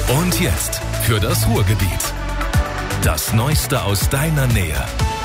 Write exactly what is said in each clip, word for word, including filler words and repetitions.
Und jetzt für das Ruhrgebiet. Das Neueste aus deiner Nähe.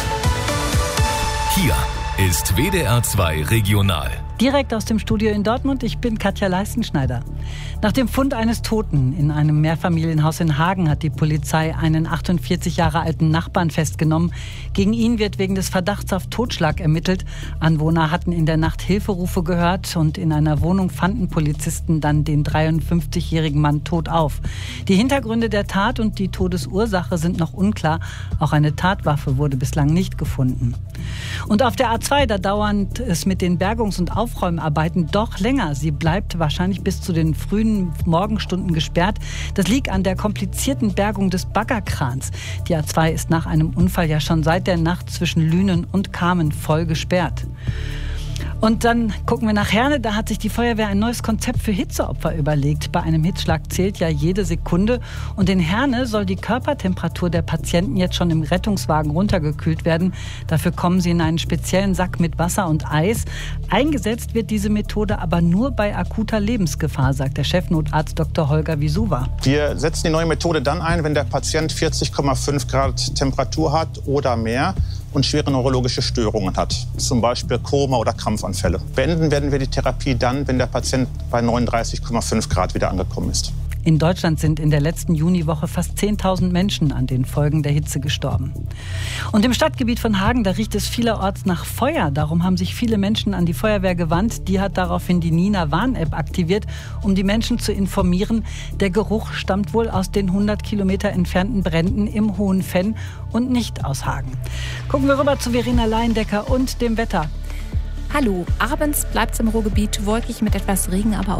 Hier ist W D R zwei Regional. Direkt aus dem Studio in Dortmund, ich bin Katja Leistenschneider. Nach dem Fund eines Toten in einem Mehrfamilienhaus in Hagen hat die Polizei einen achtundvierzig Jahre alten Nachbarn festgenommen. Gegen ihn wird wegen des Verdachts auf Totschlag ermittelt. Anwohner hatten in der Nacht Hilferufe gehört und in einer Wohnung fanden Polizisten dann den dreiundfünfzigjährigen Mann tot auf. Die Hintergründe der Tat und die Todesursache sind noch unklar. Auch eine Tatwaffe wurde bislang nicht gefunden. Und auf der A zwei, da dauert es mit den Bergungs- und Aufräumarbeiten doch länger. Sie bleibt wahrscheinlich bis zu den frühen Morgenstunden gesperrt. Das liegt an der komplizierten Bergung des Baggerkrans. Die A zwei ist nach einem Unfall ja schon seit der Nacht zwischen Lünen und Kamen voll gesperrt. Und dann gucken wir nach Herne, da hat sich die Feuerwehr ein neues Konzept für Hitzeopfer überlegt. Bei einem Hitzschlag zählt ja jede Sekunde. Und in Herne soll die Körpertemperatur der Patienten jetzt schon im Rettungswagen runtergekühlt werden. Dafür kommen sie in einen speziellen Sack mit Wasser und Eis. Eingesetzt wird diese Methode aber nur bei akuter Lebensgefahr, sagt der Chefnotarzt Doktor Holger Wisuwa. Wir setzen die neue Methode dann ein, wenn der Patient vierzig Komma fünf Grad Temperatur hat oder mehr und schwere neurologische Störungen hat, zum Beispiel Koma oder Krampfanfälle. Beenden werden wir die Therapie dann, wenn der Patient bei neununddreißig Komma fünf Grad wieder angekommen ist. In Deutschland sind in der letzten Juniwoche fast zehntausend Menschen an den Folgen der Hitze gestorben. Und im Stadtgebiet von Hagen, da riecht es vielerorts nach Feuer. Darum haben sich viele Menschen an die Feuerwehr gewandt. Die hat daraufhin die Nina Warn-App aktiviert, um die Menschen zu informieren. Der Geruch stammt wohl aus den hundert Kilometer entfernten Bränden im Hohenfenn und nicht aus Hagen. Gucken wir rüber zu Verena Leindecker und dem Wetter. Hallo, abends bleibt es im Ruhrgebiet wolkig mit etwas Regen, aber auch